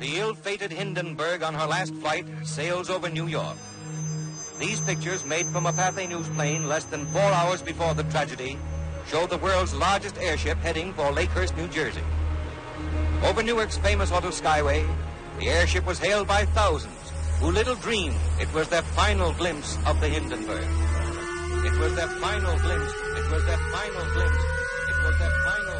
The ill-fated Hindenburg on her last flight sails over New York. These pictures, made from a Pathé News plane less than 4 hours before the tragedy, show the world's largest airship heading for Lakehurst, New Jersey. Over Newark's famous auto skyway, the airship was hailed by thousands who little dreamed it was their final glimpse of the Hindenburg. It was their final glimpse. It was their final glimpse. It was their final